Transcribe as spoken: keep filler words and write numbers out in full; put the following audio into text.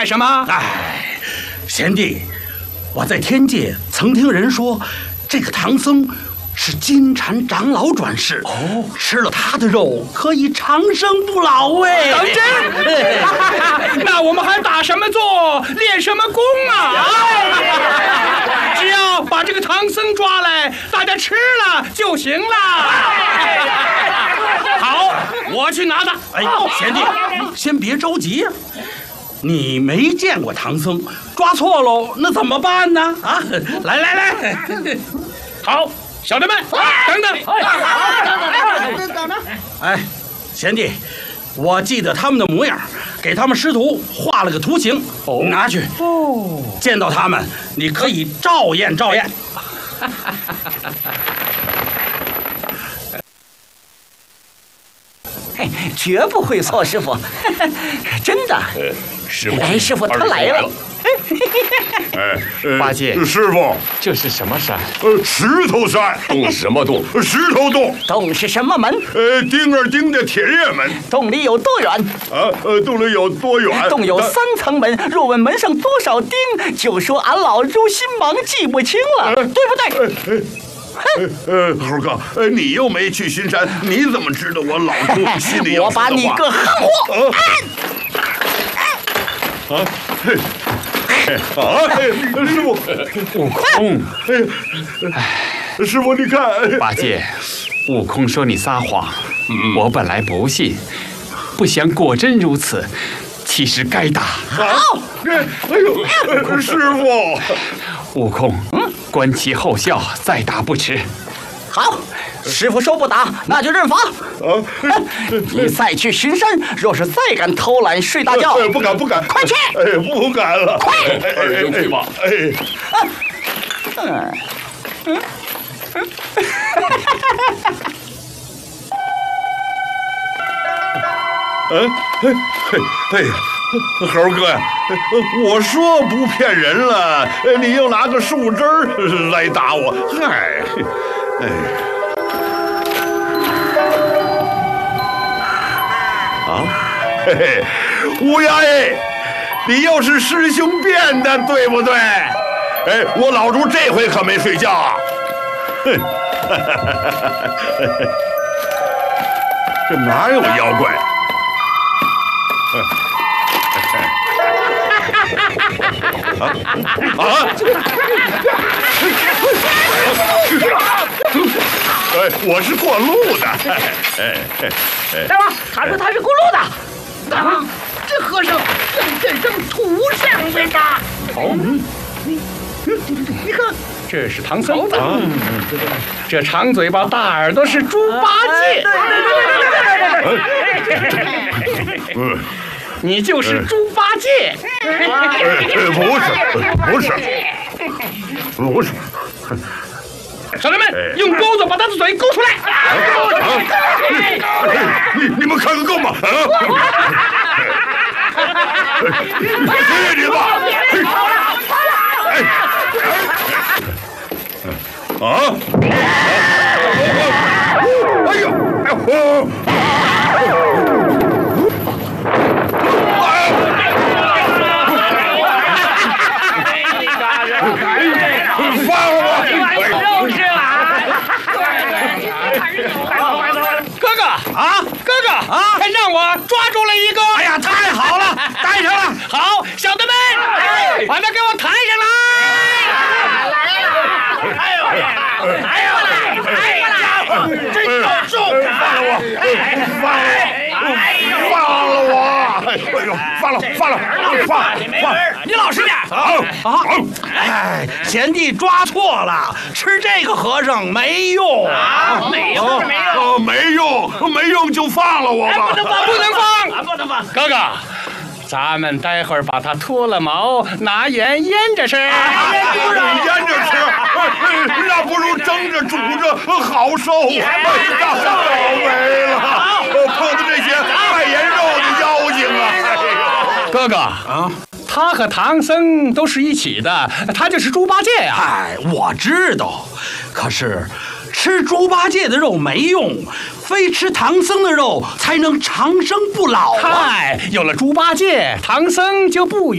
干什么？ 哎，贤弟，我在天界曾听人说，这个唐僧是金蝉长老转世，哦，吃了他的肉可以长生不老哎！ 当真？那我们还打什么坐，练什么功啊？只要把这个唐僧抓来，大家吃了就行了。好，我去拿他。 哎，贤弟，先别着急，你没见过唐僧，抓错喽，那怎么办呢？啊，来来来， 好。小的们，等等！ 哎，贤弟，我记得他们的模样，给他们师徒画了个图形，哦、拿去。哦，见到他们，你可以照验照验。 嘿，绝不会错，师傅，真的。 呃，师傅， 哎，师傅他来了。 哎， 八戒， 师傅， 这是什么山？ 呃，石头山。洞什么洞？石头洞。 洞是什么门？ 呃，丁儿丁的铁链门。 洞里有多远？ 啊，呃，洞里有多远？ 洞有三层门，若问门上多少钉，就说俺老猪心忙记不清了，对不对？ 呃呃，猴哥，呃，你又没去巡山，你怎么知道我老猪心里有我把你个横货！ 啊，嘿。啊！师傅， 悟空， 哎，师傅，你看， 八戒，悟空说你撒谎，嗯、我本来不信，不想果真如此，其实该打。 好， 哎呦，师傅， 悟空，嗯，观其后效，再打不迟。 好。师傅说不打，那就认罚。啊！你再去巡山，若是再敢偷懒睡大觉， 哎，不敢不敢， 快去！ 哎，不敢了， 快！ 二兄去吧。哎， 嗯嗯， 嗯，哎哎呀，猴哥呀，我说不骗人了，你又拿个树枝来打我，嗨，哎。啊，嘿嘿，乌鸦哎，你又是师兄变的，对不对？哎，我老猪这回可没睡觉啊！哼，这哪有妖怪？啊啊！哎，我是过路的。哎哎哎！ 大王，他说他是过路的。大王，这和尚正变成土上人呐！ 哦， 你你你看， 这是唐僧啊！这长嘴巴、大耳朵是猪八戒。 嗯， 你就是猪八戒。 不是，不是，不是。 小人们，用钩子把他的嘴勾出来！ 你你们看个够吗？谢谢你吧！啊！哎呦！哎呦！放了我！ 哥哥啊，哥哥啊，让我抓住了一个！ 哎呀，太好了，带上了！ 好，小的们，把他给我抬上来！ 来了！哎呦，哎呦，哎呀，真有重啊！ 放了我！放了我！放了我！哎呦，放了，放了，放放！ 你老实点！ 好，好，哎，贤弟抓错了，吃这个和尚没用啊，没用是没用， 没用，没用就放了我吧！ 不能放， 不能放， 不能放！ 哥哥。咱们待会儿把它脱了毛，拿盐腌着吃。 腌着吃，那不如蒸着煮着好受啊！倒霉了，碰到这些卖盐肉的妖精啊！ 哥哥啊，他和唐僧都是一起的，他就是猪八戒呀。 哎，我知道，可是吃猪八戒的肉没用，非吃唐僧的肉才能长生不老啊！ 嗨，有了猪八戒，唐僧就不